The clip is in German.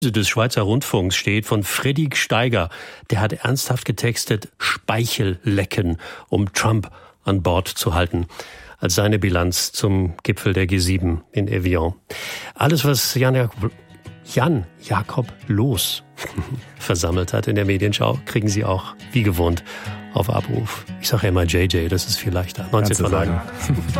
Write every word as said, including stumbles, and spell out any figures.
Des Schweizer Rundfunks steht von Freddy Steiger. Der hat ernsthaft getextet, Speichellecken, um Trump an Bord zu halten, als seine Bilanz zum Gipfel der G sieben in Evian. Alles, was Jan Jakob, Jan Jakob Loos versammelt hat in der Medienschau, kriegen Sie auch, wie gewohnt, auf Abruf. Ich sage ja immer J J, das ist viel leichter. neunzehn Uhr.